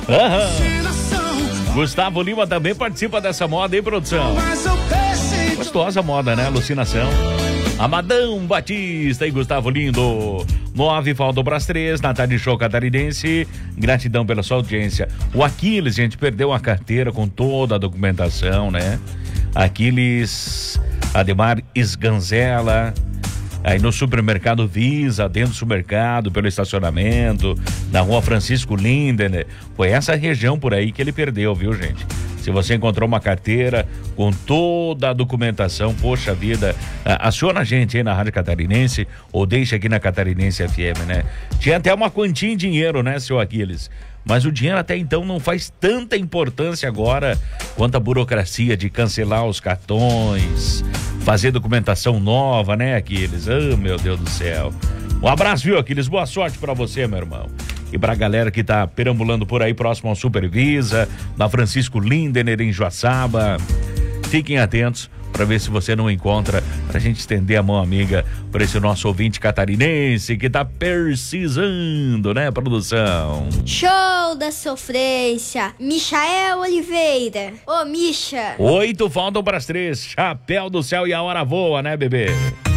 Gustavo Lima também participa dessa moda, hein, produção? Gostosa moda, né? Alucinação. Amadão Batista e Gustavo Lindo. 9, faltam pras 3, na tarde show catarinense. Gratidão pela sua audiência. O Aquiles, gente, perdeu a carteira com toda a documentação, né? Aquiles Ademar Esganzela, aí no supermercado Visa, dentro do supermercado, pelo estacionamento, na rua Francisco Linden. Foi essa região por aí que ele perdeu, viu, gente? Se você encontrou uma carteira com toda a documentação, poxa vida, aciona a gente aí na Rádio Catarinense ou deixa aqui na Catarinense FM, né? Tinha até uma quantia em dinheiro, né, seu Aquiles? Mas o dinheiro até então não faz tanta importância agora quanto a burocracia de cancelar os cartões, fazer documentação nova, né, Aquiles? Oh, meu Deus do céu. Um abraço, viu, Aquiles? Boa sorte pra você, meu irmão. E pra galera que tá perambulando por aí próximo ao Supervisa, na Francisco Lindener, em Joaçaba, fiquem atentos para ver se você não encontra, pra gente estender a mão amiga para esse nosso ouvinte catarinense que tá precisando, né, produção? Show da sofrência, Michael Oliveira. Ô, Misha. 8, faltam pras 3, chapéu do céu e a hora voa, né, bebê?